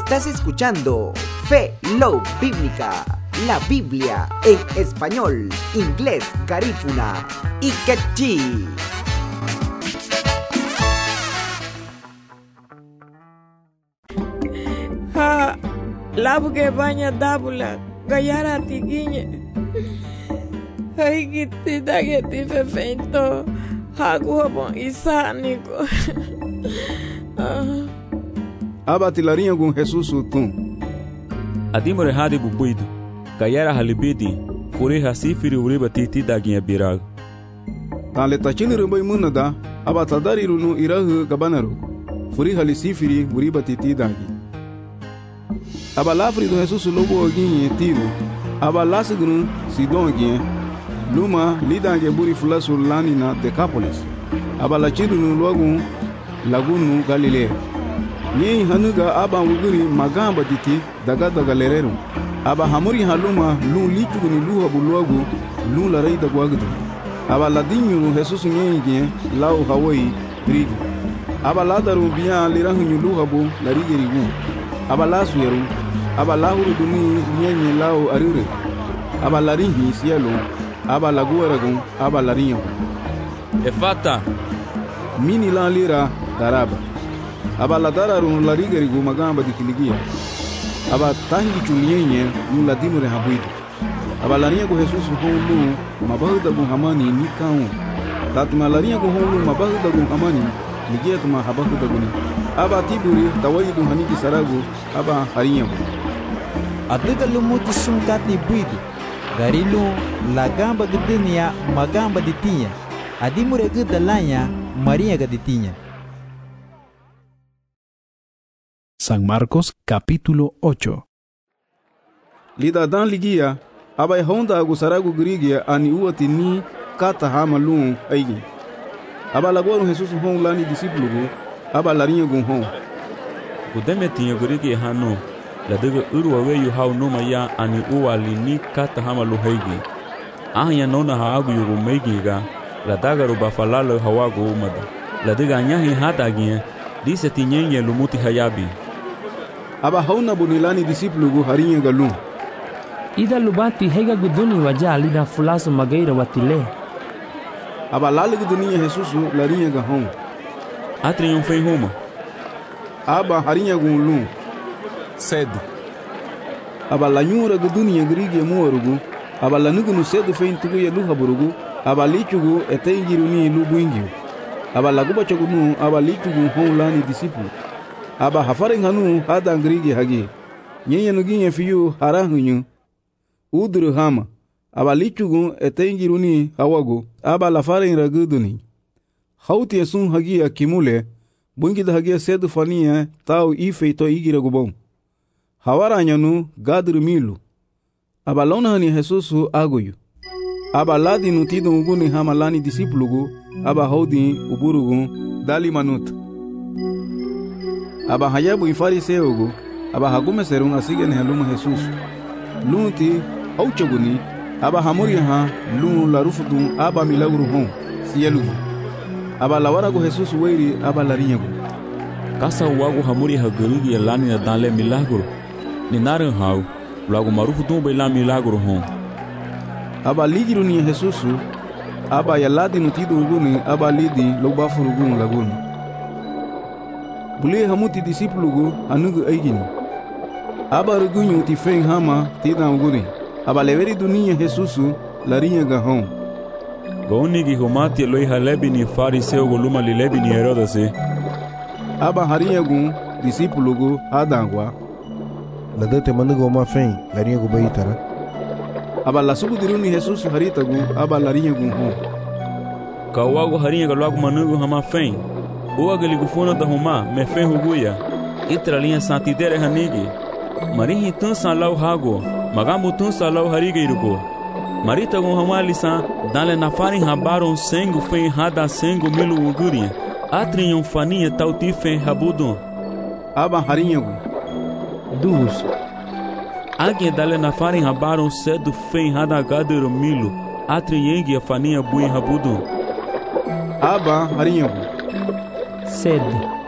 Estás escuchando Fe Love Bíblica, la Biblia en español, inglés, garífuna y quechí. Ha, labge banya dabula, gayara tiginye. Ay gitti da gitti fefento, hagu bon isaniko. Abatilarinha com Jesus tum. Adimore hadi bubuido, gayara halibidi, furi hasifiri uriba titi daginha birago. Tale tachili rumbai munada, abatadari runu irahu gabanaru, furi halisifiri uriba titi dagi. Abalafri do Jesus lobo oginhe tiro, abalasgunu sidonginhe, luma lidange buri fulasu lani na Decapolis, abalachidu no logo lagunu Galilea. Nye hanuga aba wuguri magamba diti daga lerero, aba hamuri haluma lu lichuguni luha buluagu lu larai da guagdu, aba ladinyu Jesus nye lau Hawaii rigi, aba ladaru biya lirahunyu luha bu larigi rigu, aba lasu yeru, aba lahuru duni nye lau arure, aba laringi sielo, aba laguaragun, aba larinho. Efata Mini la lira daraba. Aba ladara run larigari gu magamba di kiligia. Aba tahi chunyenye nu ladino re habuido. Aba larinha gu Jesus honu mabahuda gu hamani ni kaun. Tatma larinha gu honu mabahuda gu hamani ligia tuma habahuda gu ni. Aba tiburi tawayi gu haniki saragu aba harinha gu. Adliga lumuti sumkati buido. Garilu lagamba gudenia magamba di tinha. Adimure gudalanya Maria gaditinha. San Marcos capítulo 8. Lida dan ligia, abai honda agusaragu grigia ani uati ni kata hamalun aigi. Aba lagoru Jesus hon lani disiplugu, aba larinha gun hon. Gudeme tinha gurigi hanu, ladaga urwa weyu hau numa ya ani uwali ni kata hamalu haigi. Ahnya nona haagu yugu meigiga, ladaga ruba falalo hawagu umada. Ladaga nyahi hadagia, dise tinyenye lumuti hayabi. Aba hauna bunilani disiplugu harinha galun. Ida lubati hega guduni waja lida fulasu magaira watile. Aba laligu dunia Jesusu larinha gahon. Atrium fei huma. Aba harinha gunlun. Cedo. Aba lanyura gudunia grigia muarugu. Aba lanugu no cedo fei ntugu ya luha burugu. Aba lichugu etengiruni lubuingio. Aba laguba chagunu aba lichugu hon lani disiplu. Aba hafaring hanu hada ngrigi hagi. Nyenya nuginye fiyu harahunyu. Uduru hama. Aba lichugu etengiruni hawagu. Aba lafaring raguduni. Hauti esun hagi akimule. Bungida hagi sedu fania tau ifeito igira gubon. Hawaranyanu gadru milu. Aba lona hani Jesusu aguyu. Aba ladi nutido uguni hama lani disiplugu. Aba haudi uburugu dali manut. Aba hayabu ifariseugu. Aba hagume serung asigene haluma Jesus. Lunti auchaguni. Aba hamuri ha lun larufudun aba milagru hon sielugu. Aba lawaragu Jesus weiri aba larinhagu. Kasa wagu hamuri hagurigi lani na dale milagro. Ni naran hau, lagu marufudun bela milagro hon. Aba ligiru ni Jesusu. Aba yaladi nutido uguni aba lidi lobafurugun laguni. Bule hamuti disiplugu anugu eigini. Aba rugunyu ti feng hama tida uguni. Aba leveri dunia Jesusu larinha gahon. Gaunigi humati loi halebi ni fariseu guluma lilebi ni Herodase. Aba harinha gun disiplugu hadangwa. Ladate manugo ma feng larinha gu baitara. Aba lasugu diruni Jesusu haritagu aba larinha gun hon. Kawagu harinha galuagu manugu hama feng. Uagali gufuna da huma me feng huguya. Itra linha santidere hanigi. Marihi tun salau hago. Magamu tun salau harige irugo. Marita gun hama lisa dale nafarin habaron sengu feng hada sengu milu ugurinha. Atrinham faninha tauti feng habudun. Aba harinha gun. Dus. Alguém dale nafarin habaron cedo feng hada gadero milu. Atrinhengi a faninha buin habudun. Aba harinha gun. Sede.